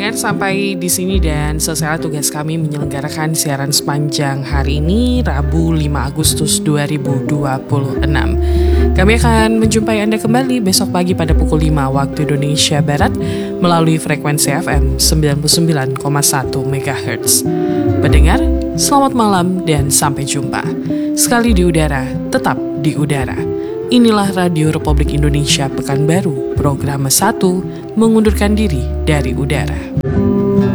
pendengar, sampai di sini dan selesai tugas kami menyelenggarakan siaran sepanjang hari ini, Rabu 5 Agustus 2026. Kami akan menjumpai Anda kembali besok pagi pada pukul 5 waktu Indonesia Barat melalui frekuensi FM 99,1 MHz. Pendengar, selamat malam dan sampai jumpa. Sekali di udara, tetap di udara. Inilah Radio Republik Indonesia Pekanbaru, program 1 mengundurkan diri dari udara.